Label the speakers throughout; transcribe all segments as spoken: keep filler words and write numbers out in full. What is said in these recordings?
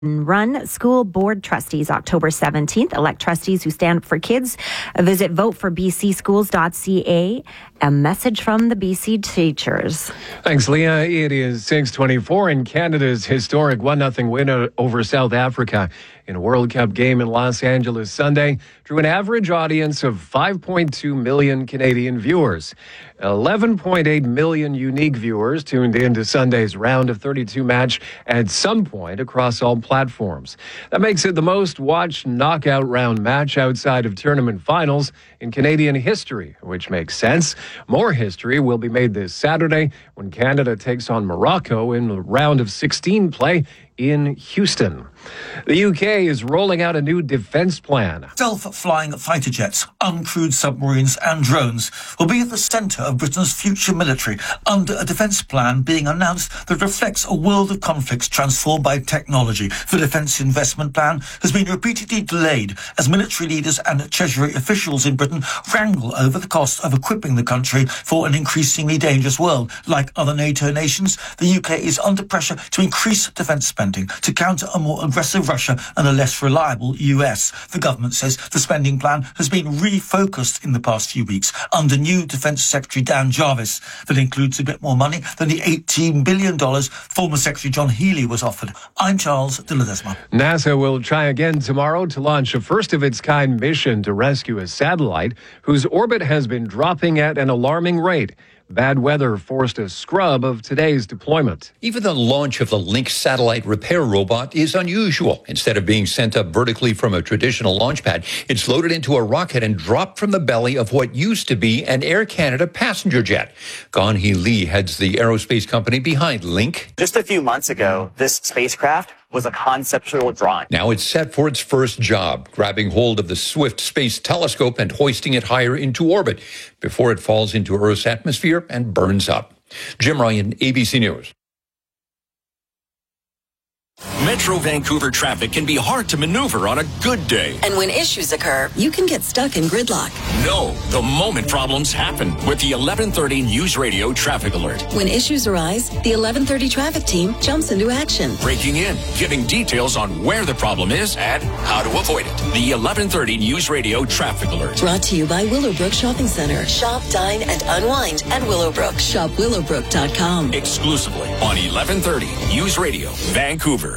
Speaker 1: Run School Board Trustees, October seventeenth. Elect trustees who stand up for kids. Visit vote for b c schools dot c a. A message from the B C teachers.
Speaker 2: Thanks, Leah. It is six twenty-four in Canada's historic one nothing win over South Africa in a World Cup game in Los Angeles Sunday drew an average audience of five point two million Canadian viewers. eleven point eight million unique viewers tuned into Sunday's round of thirty-two match at some point across all platforms. That makes it the most watched knockout round match outside of tournament finals in Canadian history, which makes sense. More history will be made this Saturday when Canada takes on Morocco in the round of sixteen play in Houston. The U K is rolling out a new defense plan.
Speaker 3: Self-flying fighter jets, uncrewed submarines and drones will be at the centre of Britain's future military under a defence plan being announced that reflects a world of conflicts transformed by technology. The defence investment plan has been repeatedly delayed as military leaders and Treasury officials in Britain wrangle over the cost of equipping the country for an increasingly dangerous world. Like other NATO nations, the U K is under pressure to increase defence spending to counter a more aggressive Russia and a less reliable U S. The government says the spending plan has been refocused in the past few weeks under new Defence Secretary Dan Jarvis. That includes a bit more money than the eighteen billion dollars former Secretary John Healey was offered. I'm Charles de Ledesma.
Speaker 2: NASA will try again tomorrow to launch a first-of-its-kind mission to rescue a satellite whose orbit has been dropping at an alarming rate. Bad weather forced a scrub of today's deployment.
Speaker 4: Even the launch of the Link satellite repair robot is unusual. Instead of being sent up vertically from a traditional launch pad, it's loaded into a rocket and dropped from the belly of what used to be an Air Canada passenger jet. Gan Hee Lee heads the aerospace company behind Link.
Speaker 5: Just a few months ago, this spacecraft was a conceptual drawing.
Speaker 4: Now it's set for its first job, grabbing hold of the Swift Space Telescope and hoisting it higher into orbit before it falls into Earth's atmosphere and burns up. Jim Ryan, A B C News.
Speaker 6: Metro Vancouver traffic can be hard to maneuver on a good day.
Speaker 7: And when issues occur, you can get stuck in gridlock.
Speaker 6: No, the moment problems happen with the eleven thirty News Radio Traffic Alert.
Speaker 7: When issues arise, the eleven thirty traffic team jumps into action.
Speaker 6: Breaking in, giving details on where the problem is and how to avoid it. The eleven thirty News Radio Traffic Alert.
Speaker 7: Brought to you by Willowbrook Shopping Center. Shop, dine, and unwind at Willowbrook. Shop willowbrook dot com.
Speaker 6: Exclusively on eleven thirty News Radio, Vancouver.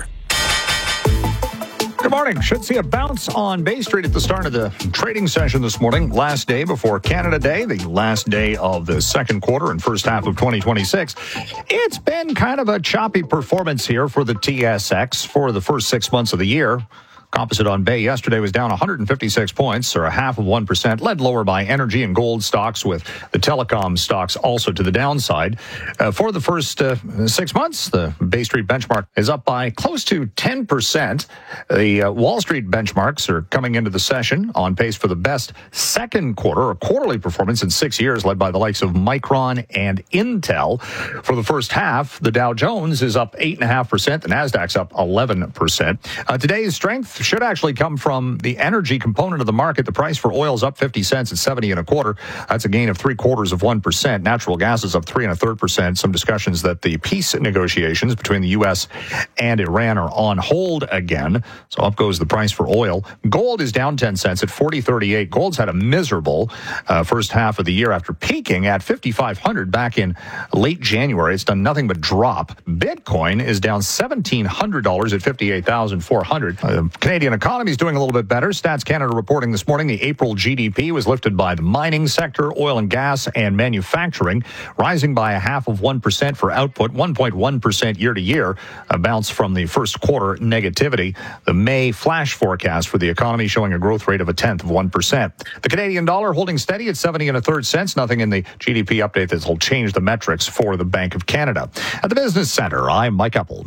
Speaker 8: Good morning. Should see a bounce on Bay Street at the start of the trading session this morning. Last day before Canada Day, the last day of the second quarter and first half of twenty twenty-six. It's been kind of a choppy performance here for the T S X for the first six months of the year. Composite on Bay yesterday was down one hundred fifty-six points, or a half of one percent, led lower by energy and gold stocks, with the telecom stocks also to the downside. Uh, for the first uh, six months, the Bay Street benchmark is up by close to ten percent. The uh, Wall Street benchmarks are coming into the session on pace for the best second quarter, or quarterly performance in six years, led by the likes of Micron and Intel. For the first half, the Dow Jones is up eight point five percent. The Nasdaq's up eleven percent. Uh, today's strength should actually come from the energy component of the market. The price for oil is up fifty cents at seventy and a quarter. That's a gain of three quarters of one percent. Natural gas is up three and a third percent. Some discussions that the peace negotiations between the U S and Iran are on hold again. So up goes the price for oil. Gold is down ten cents at forty thirty-eight. Gold's had a miserable uh, first half of the year after peaking at fifty-five hundred back in late January. It's done nothing but drop. Bitcoin is down seventeen hundred dollars at fifty-eight thousand four hundred. Uh, Canadian economy is doing a little bit better. Stats Canada reporting this morning the April G D P was lifted by the mining sector, oil and gas, and manufacturing, rising by a half of one percent for output, one point one percent year to year, a bounce from the first quarter negativity. The May flash forecast for the economy showing a growth rate of a tenth of one percent. The Canadian dollar holding steady at seventy and a third cents. Nothing in the G D P update that will change the metrics for the Bank of Canada. At the Business Center, I'm Mike Apple.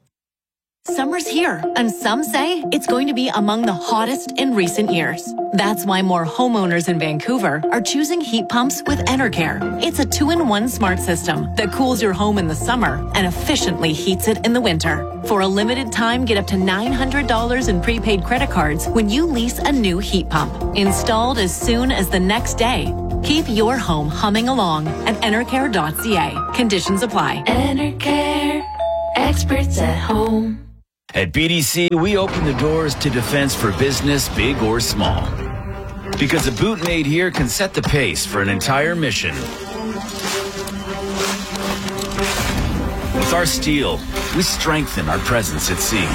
Speaker 9: Summer's here, and some say it's going to be among the hottest in recent years. That's why more homeowners in Vancouver are choosing heat pumps with Enercare. It's a two-in-one smart system that cools your home in the summer and efficiently heats it in the winter. For a limited time, get up to nine hundred dollars in prepaid credit cards when you lease a new heat pump. Installed as soon as the next day. Keep your home humming along at enercare dot c a. Conditions apply.
Speaker 10: Enercare, experts at home. At B D C, we open the doors to defense for business, big or small. Because a boot made here can set the pace for an entire mission. With our steel, we strengthen our presence at sea.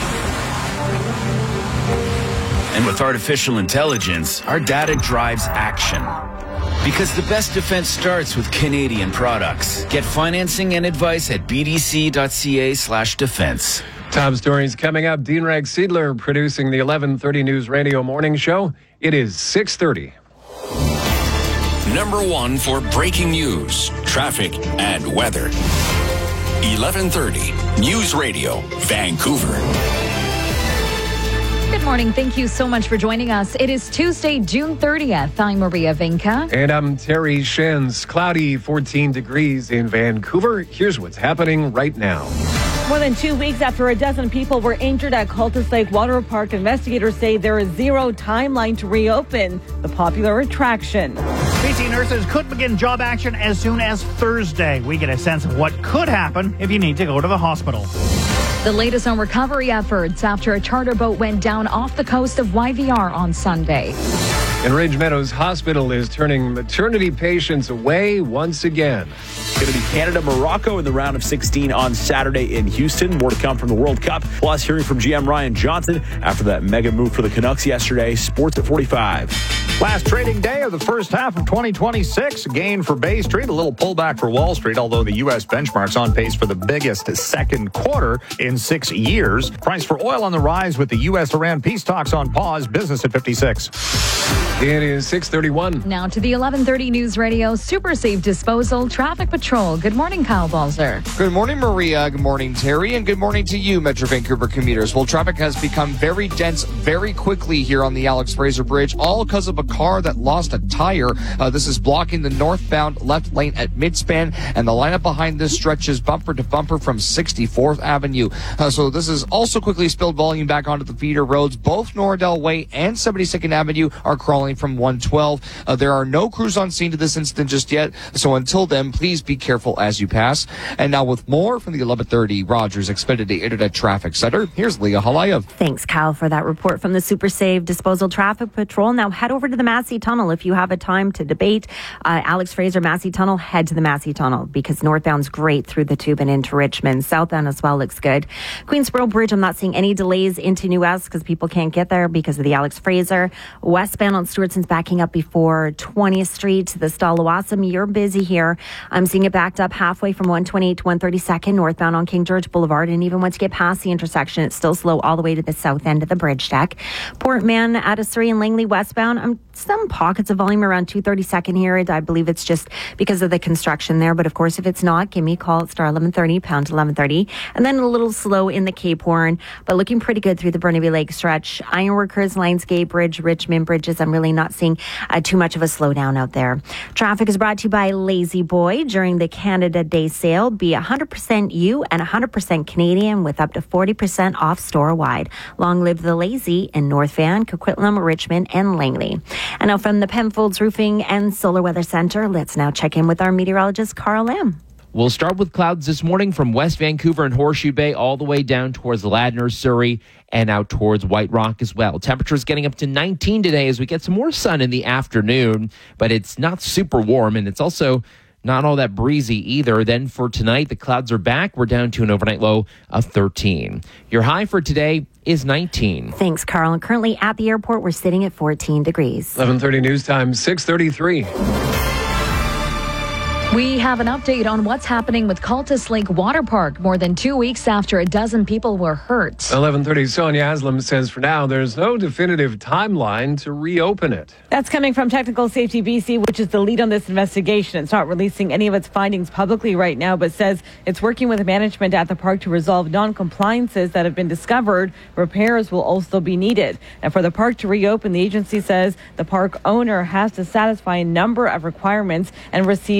Speaker 10: And with artificial intelligence, our data drives action. Because the best defense starts with Canadian products. Get financing and advice at bdc.ca slash defense.
Speaker 2: Top stories coming up. Dean Rex Siedler producing the eleven thirty News Radio Morning Show. It is six thirty.
Speaker 6: Number one for breaking news, traffic, and weather. eleven thirty News Radio, Vancouver.
Speaker 11: Good morning. Thank you so much for joining us. It is Tuesday, June thirtieth. I'm Maria Vinca.
Speaker 2: And I'm Terry Shins. Cloudy, fourteen degrees in Vancouver. Here's what's happening right now.
Speaker 12: More than two weeks after a dozen people were injured at Cultus Lake Water Park, investigators say there is zero timeline to reopen the popular attraction.
Speaker 13: B C nurses could begin job action as soon as Thursday. We get a sense of what could happen if you need to go to the hospital.
Speaker 11: The latest on recovery efforts after a charter boat went down off the coast of Y V R on Sunday.
Speaker 2: And Ridge Meadows Hospital is turning maternity patients away once again.
Speaker 14: It's going to be Canada-Morocco in the round of sixteen on Saturday in Houston. More to come from the World Cup. Plus, hearing from G M Ryan Johnson after that mega move for the Canucks yesterday. Sports at forty-five.
Speaker 8: Last trading day of the first half of twenty twenty-six. Gain for Bay Street, a little pullback for Wall Street, although the U S benchmark's on pace for the biggest second quarter in six years. Price for oil on the rise with the U S-Iran peace talks on pause. Business at fifty-six.
Speaker 2: It is six thirty-one.
Speaker 11: Now to the eleven thirty News Radio Super Safe Disposal Traffic Patrol. Good morning, Kyle Balzer.
Speaker 15: Good morning, Maria. Good morning, Terry. And good morning to you, Metro Vancouver commuters. Well, traffic has become very dense very quickly here on the Alex Fraser Bridge, all because of a car that lost a tire. Uh, this is blocking the northbound left lane at Midspan, and the lineup behind this stretches bumper to bumper from sixty-fourth Avenue. Uh, so this has also quickly spilled volume back onto the feeder roads. Both Norridel Way and seventy-second Avenue are crawling from one twelve. Uh, there are no crews on scene to this incident just yet, so until then, please be careful as you pass. And now with more from the eleven thirty Rogers Xfinity Internet Traffic Center, here's Leah Halayev.
Speaker 1: Thanks, Kyle, for that report from the Super Safe Disposal Traffic Patrol. Now head over to the Massey Tunnel if you have a time to debate. Uh, Alex Fraser, Massey Tunnel, head to the Massey Tunnel because northbound's great through the tube and into Richmond. Southbound as well looks good. Queensboro Bridge, I'm not seeing any delays into New West because people can't get there because of the Alex Fraser. Westbound on Stewartson's backing up before twentieth Street. The Stallawasam, you're busy here. I'm seeing it backed up halfway from one twenty-eight to one thirty-second northbound on King George Boulevard. And even once you get past the intersection, it's still slow all the way to the south end of the bridge deck. Port Mann, Addisbury and Langley westbound. I'm some pockets of volume around two thirty-second here. I believe it's just because of the construction there. But of course, if it's not, give me a call at star eleven thirty, pound eleven thirty. And then a little slow in the Cape Horn, but looking pretty good through the Burnaby Lake stretch. Ironworkers, Lionsgate Bridge, Richmond Bridges. I'm really not seeing uh, too much of a slowdown out there. Traffic is brought to you by Lazy Boy. During the Canada Day sale, be one hundred percent you and one hundred percent Canadian with up to forty percent off store-wide. Long live the Lazy in North Van, Coquitlam, Richmond, and Langley. And now from the Penfolds Roofing and Solar Weather Center, let's now check in with our meteorologist, Carl Lamb.
Speaker 16: We'll start with clouds this morning from West Vancouver and Horseshoe Bay all the way down towards Ladner, Surrey, and out towards White Rock as well. Temperatures getting up to nineteen today as we get some more sun in the afternoon, but it's not super warm, and it's also not all that breezy either. Then for tonight, the clouds are back. We're down to an overnight low of thirteen. Your high for today is nineteen.
Speaker 1: Thanks, Carl. And currently at the airport, we're sitting at fourteen degrees.
Speaker 2: eleven thirty news time, six thirty-three.
Speaker 11: We have an update on what's happening with Cultus Lake Water Park more than two weeks after a dozen people were hurt.
Speaker 2: eleven thirty, Sonia Aslam says for now there's no definitive timeline to reopen it.
Speaker 12: That's coming from Technical Safety B C, which is the lead on this investigation. It's not releasing any of its findings publicly right now, but says it's working with management at the park to resolve non-compliances that have been discovered. Repairs will also be needed. And for the park to reopen, the agency says the park owner has to satisfy a number of requirements and receive written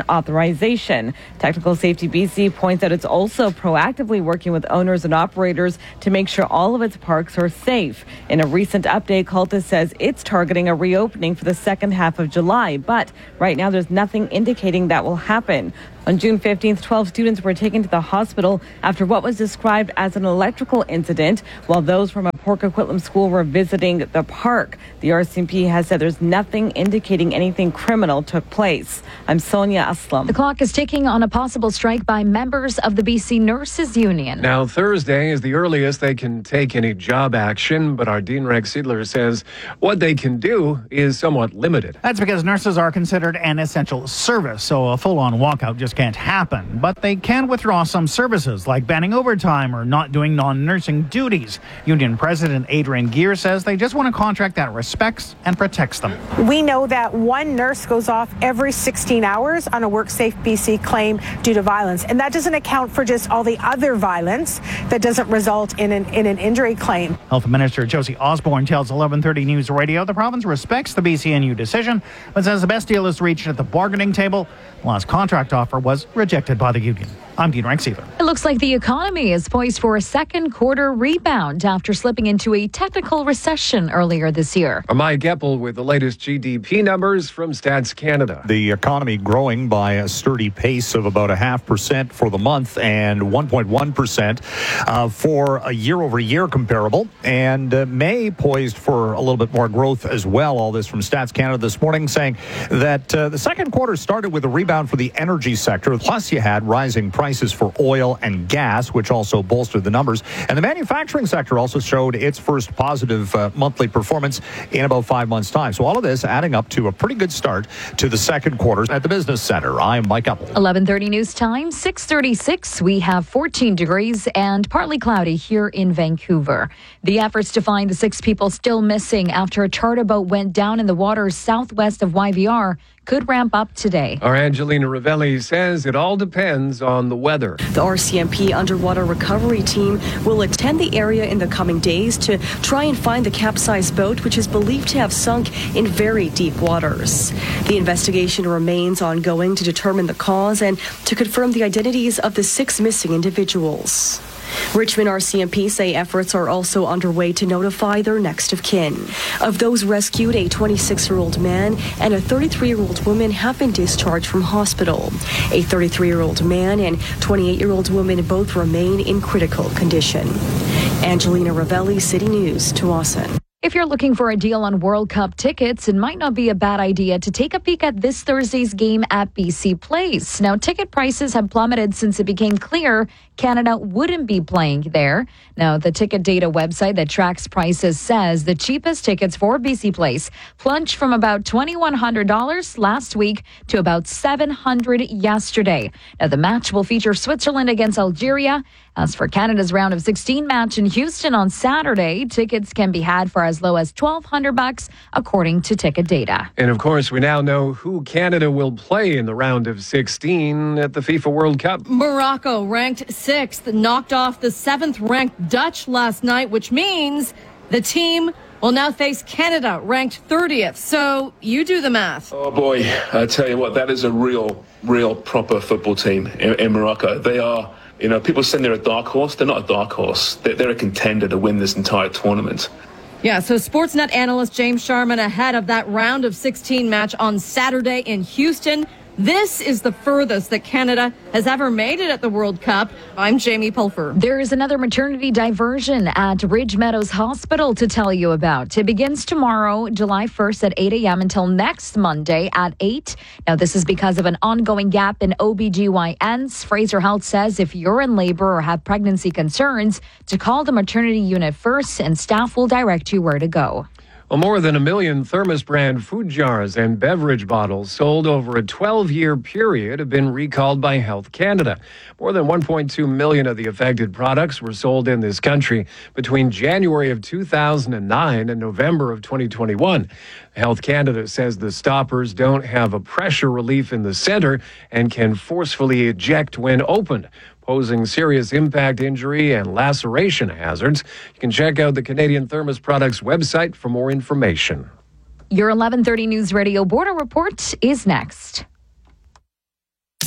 Speaker 12: construction authorization. Technical Safety B C points out it's also proactively working with owners and operators to make sure all of its parks are safe. In a recent update, Cultus says it's targeting a reopening for the second half of July, but right now there's nothing indicating that will happen. On June fifteenth, twelve students were taken to the hospital after what was described as an electrical incident, while those from a Port Coquitlam school were visiting the park. The R C M P has said there's nothing indicating anything criminal took place. I'm Sonia Aslam.
Speaker 11: The clock is ticking on a possible strike by members of the B C Nurses Union.
Speaker 2: Now, Thursday is the earliest they can take any job action, but our Dean Rex Siedler says what they can do is somewhat limited.
Speaker 13: That's because nurses are considered an essential service, so a full-on walkout just can't happen. But they can withdraw some services, like banning overtime or not doing non-nursing duties. Union President Adrian Gear says they just want a contract that respects and protects them.
Speaker 17: We know that one nurse goes off every sixteen hours on a WorkSafe B C claim due to violence, and that doesn't account for just all the other violence that doesn't result in an, in an injury claim.
Speaker 13: Health Minister Josie Osborne tells eleven thirty News Radio the province respects the B C N U decision, but says the best deal is reached at the bargaining table. The last contract offer was rejected by the union. I'm Dean Rex Siedler.
Speaker 11: It looks like the economy is poised for a second quarter rebound after slipping into a technical recession earlier this year.
Speaker 2: Mike Eppel with the latest G D P numbers from Stats Canada.
Speaker 8: The economy growing by a sturdy pace of about a half percent for the month and one point one percent uh, for a year-over-year comparable. And uh, May poised for a little bit more growth as well. All this from Stats Canada this morning, saying that uh, the second quarter started with a rebound for the energy sector. Plus, you had rising prices for oil and gas, which also bolstered the numbers. And the manufacturing sector also showed its first positive uh, monthly performance in about five months' time. So all of this adding up to a pretty good start to the second quarter at the Business Center. I'm Mike Eppel.
Speaker 11: eleven thirty news time, six thirty-six. We have fourteen degrees and partly cloudy here in Vancouver. The efforts to find the six people still missing after a charter boat went down in the waters southwest of Y V R could ramp up today.
Speaker 2: Our Angelina Ravelli says it all depends on the weather.
Speaker 18: The R C M P Underwater Recovery Team will attend the area in the coming days to try and find the capsized boat, which is believed to have sunk in very deep waters. The investigation remains ongoing to determine the cause and to confirm the identities of the six missing individuals. Richmond R C M P say efforts are also underway to notify their next of kin. Of those rescued, a twenty-six-year-old man and a thirty-three-year-old woman have been discharged from hospital. A thirty-three-year-old man and twenty-eight-year-old woman both remain in critical condition. Angelina Ravelli, City News, Tawasin.
Speaker 11: If you're looking for a deal on World Cup tickets, it might not be a bad idea to take a peek at this Thursday's game at B C Place. Now, ticket prices have plummeted since it became clear Canada wouldn't be playing there. Now, the ticket data website that tracks prices says the cheapest tickets for B C Place plunged from about twenty-one hundred dollars last week to about seven hundred dollars yesterday. Now, the match will feature Switzerland against Algeria. As for Canada's round of sixteen match in Houston on Saturday, tickets can be had for as low as twelve hundred bucks, according to ticket data.
Speaker 2: And of course, we now know who Canada will play in the round of sixteen at the FIFA World Cup.
Speaker 19: Morocco, ranked sixth, knocked off the seventh-ranked Dutch last night, which means the team will now face Canada, ranked thirtieth. So you do the math.
Speaker 20: Oh boy, I tell you what, that is a real, real proper football team in, in Morocco. They are. You know, people saying they're a dark horse. They're not a dark horse. They're, they're a contender to win this entire tournament.
Speaker 19: Yeah, so Sportsnet analyst James Sharman ahead of that round of sixteen match on Saturday in Houston. This is the furthest that Canada has ever made it at the World Cup. I'm Jamie Pulfer.
Speaker 11: There is another maternity diversion at Ridge Meadows Hospital to tell you about. It begins tomorrow, July first at eight a.m. until next Monday at eight. Now, this is because of an ongoing gap in O B G Y Ns. Fraser Health says if you're in labor or have pregnancy concerns, to call the maternity unit first, and staff will direct you where to go.
Speaker 2: Well, more than a million Thermos brand food jars and beverage bottles sold over a twelve-year period have been recalled by Health Canada. More than one point two million of the affected products were sold in this country between January of two thousand nine and November of twenty twenty-one. Health Canada says the stoppers don't have a pressure relief in the center and can forcefully eject when opened, posing serious impact, injury, and laceration hazards. You can check out the Canadian Thermos Products website for more information.
Speaker 11: Your eleven thirty News Radio Border Report is next.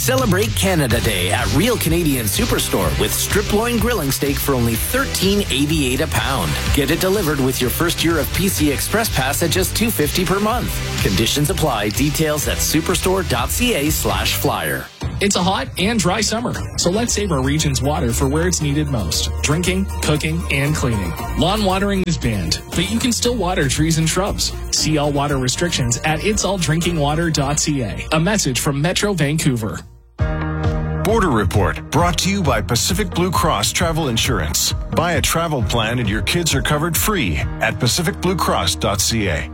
Speaker 21: Celebrate Canada Day at Real Canadian Superstore with strip loin grilling steak for only thirteen eighty-eight a pound. Get it delivered with your first year of P C Express Pass at just two fifty per month. Conditions apply. Details at superstore.ca slash flyer.
Speaker 22: It's a hot and dry summer, so let's save our region's water for where it's needed most. Drinking, cooking, and cleaning. Lawn watering is banned, but you can still water trees and shrubs. See all water restrictions at its all drinking water dot c a. A message from Metro Vancouver.
Speaker 23: Border Report, brought to you by Pacific Blue Cross Travel Insurance. Buy a travel plan and your kids are covered free at pacific blue cross dot c a.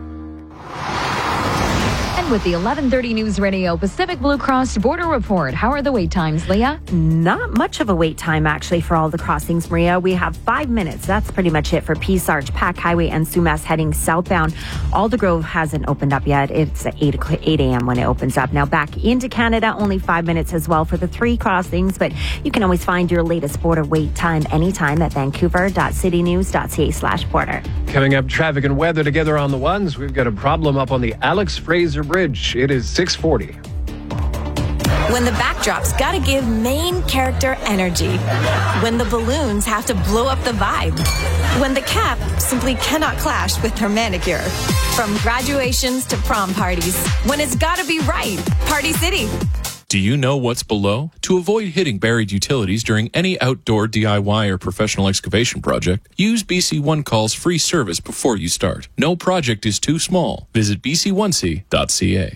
Speaker 11: With the eleven thirty News Radio Pacific Blue Cross Border Report. How are the wait times, Leah?
Speaker 1: Not much of a wait time, actually, for all the crossings, Maria. We have five minutes. That's pretty much it for Peace Arch, Pack Highway, and Sumas heading southbound. Aldergrove hasn't opened up yet. It's at eight a.m. when it opens up. Now back into Canada, only five minutes as well for the three crossings, but you can always find your latest border wait time anytime at vancouver dot city news dot c a slash border.
Speaker 2: Coming up, traffic and weather together on the ones. We've got a problem up on the Alex Fraser Bridge. It is six forty.
Speaker 24: When the backdrop's gotta give main character energy. When the balloons have to blow up the vibe. When the cap simply cannot clash with her manicure. From graduations to prom parties. When it's gotta be right. Party City.
Speaker 25: Do you know what's below? To avoid hitting buried utilities during any outdoor D I Y or professional excavation project, use B C One Call's free service before you start. No project is too small. Visit b c one c dot c a.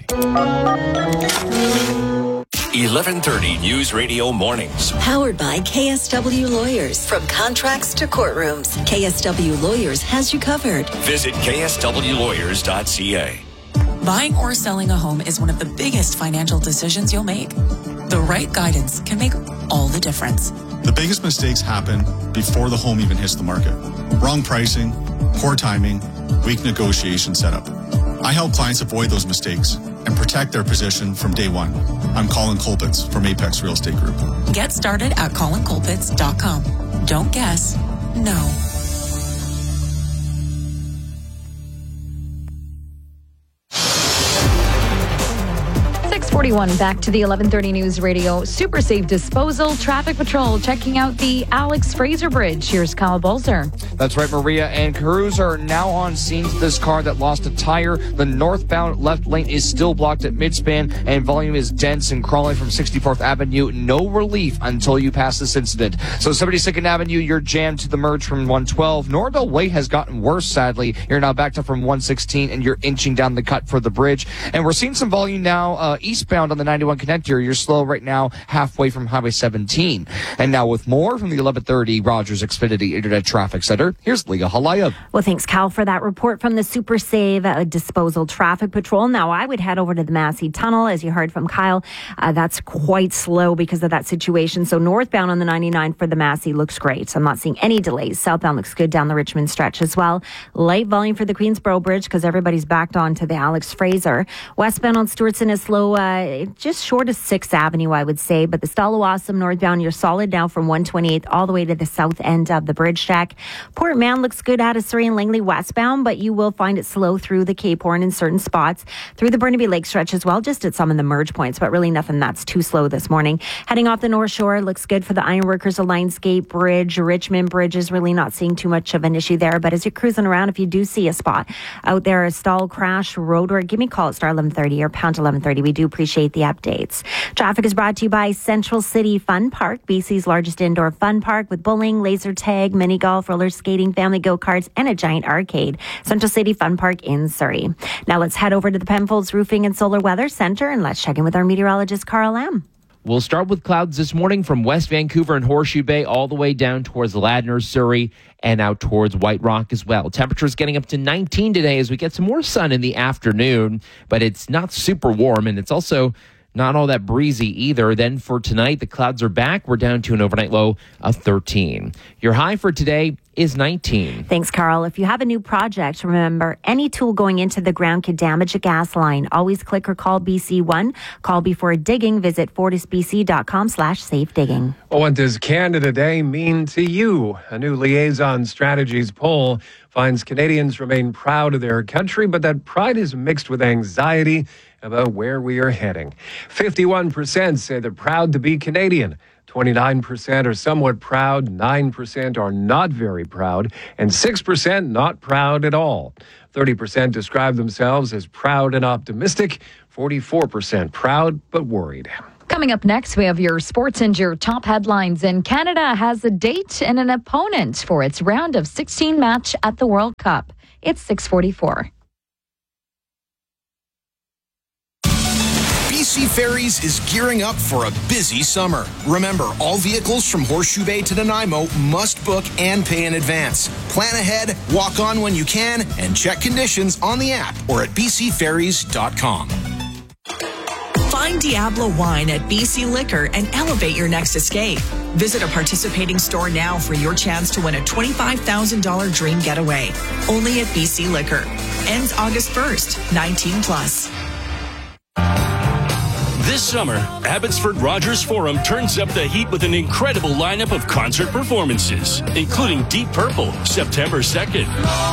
Speaker 6: eleven thirty News Radio Mornings.
Speaker 7: Powered by K S W Lawyers. From contracts to courtrooms, K S W Lawyers has you covered.
Speaker 6: Visit k s w lawyers dot c a.
Speaker 26: Buying or selling a home is one of the biggest financial decisions you'll make. The right guidance can make all the difference.
Speaker 27: The biggest mistakes happen before the home even hits the market. Wrong pricing, poor timing, weak negotiation setup. I help clients avoid those mistakes and protect their position from day one. I'm Colin Colpitts from Apex Real Estate Group.
Speaker 26: Get started at colin colpitts dot com. Don't guess, know.
Speaker 11: six forty-one, back to the eleven thirty News Radio Super Safe Disposal Traffic Patrol, checking out the Alex Fraser Bridge. Here's Kyle Bolzer.
Speaker 15: That's right, Maria, and crews are now on scene to this car that lost a tire. The northbound left lane is still blocked at midspan, and volume is dense and crawling from sixty-fourth Avenue. No relief until you pass this incident. So seventy-second Avenue, you're jammed to the merge from one twelve. Nordell Way has gotten worse, sadly. You're now backed up from one sixteen, and you're inching down the cut for the bridge. And we're seeing some volume now uh, eastbound on the ninety-one connector. You're slow right now halfway from Highway seventeen. And now with more from the eleven thirty Rogers Xfinity Internet Traffic Center, here's Leah Halayab.
Speaker 1: Well, thanks, Cal, for that report from the Super Save uh, Disposal Traffic Patrol. Now, I would head over to the Massey Tunnel, as you heard from Kyle. Uh, that's quite slow because of that situation. So northbound on the ninety-nine for the Massey looks great. I'm not seeing any delays. Southbound looks good down the Richmond stretch as well. Light volume for the Queensboro Bridge because everybody's backed on to the Alex Fraser. Westbound on Stewartson is slow, uh, just short of sixth Avenue, I would say. But the Stallawasam northbound, you're solid now from one twenty-eighth all the way to the south end of the bridge track. Port Mann looks good out of Surrey and Langley westbound, but you will find it slow through the Cape Horn in certain spots, through the Burnaby Lake stretch as well, just at some of the merge points, but really nothing that's too slow this morning. Heading off the North Shore, looks good for the Ironworkers Alliance Gate Bridge. Richmond Bridge is really not seeing too much of an issue there, but as you're cruising around, if you do see a spot out there, a stall, crash, roadwork, give me a call at star eleven thirty or pound eleven thirty. We do appreciate the updates. Traffic is brought to you by Central City Fun Park, B C's largest indoor fun park with bowling, laser tag, mini golf, roller skating, family go-karts, and a giant arcade. Central City Fun Park in Surrey. Now let's head over to the Penfolds Roofing and Solar Weather Center and let's check in with our meteorologist, Carl Lamb.
Speaker 16: We'll start with clouds this morning from West Vancouver and Horseshoe Bay all the way down towards Ladner, Surrey, and out towards White Rock as well. Temperatures getting up to nineteen today as we get some more sun in the afternoon, but it's not super warm, and it's also not all that breezy either. Then for tonight, the clouds are back. We're down to an overnight low of thirteen. Your high for today is nineteen.
Speaker 1: Thanks, Carl. If you have a new project, remember, any tool going into the ground could damage a gas line. Always click or call B C one. Call before digging. Visit fortisbc.com slash safe digging.
Speaker 2: Well, what does Canada Day mean to you? A new Liaison Strategies poll finds Canadians remain proud of their country, but that pride is mixed with anxiety about where we are heading. fifty-one percent say they're proud to be Canadian. twenty-nine percent are somewhat proud, nine percent are not very proud, and six percent not proud at all. thirty percent describe themselves as proud and optimistic, forty-four percent proud but worried.
Speaker 11: Coming up next, we have your sports and your top headlines. And Canada has a date and an opponent for its round of sixteen match at the World Cup. It's six forty-four.
Speaker 3: B C Ferries is gearing up for a busy summer. Remember, all vehicles from Horseshoe Bay to Nanaimo must book and pay in advance. Plan ahead, walk on when you can, and check conditions on the app or at b c ferries dot com.
Speaker 4: Find Diablo Wine at B C Liquor and elevate your next escape. Visit a participating store now for your chance to win a twenty-five thousand dollars dream getaway. Only at B C Liquor. Ends August first, nineteen plus.
Speaker 5: This summer, Abbotsford Rogers Forum turns up the heat with an incredible lineup of concert performances, including Deep Purple, September second.